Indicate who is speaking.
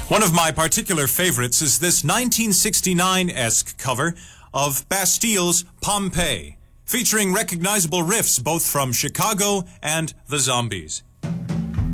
Speaker 1: One of my particular favorites is this 1969-esque cover of Bastille's Pompeii, featuring recognizable riffs both from Chicago and the Zombies.